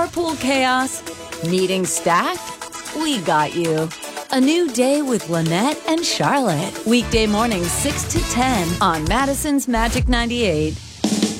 Carpool chaos? Meeting stacked? We got you. A new day with Lynette and Charlotte. Weekday mornings 6 to 10 on Madison's Magic 98.